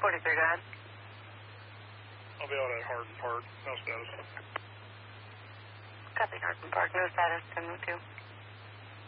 43, go ahead. I'll be out at Hardin Park. No status. Copy, Hardin Park. No status, 10-2.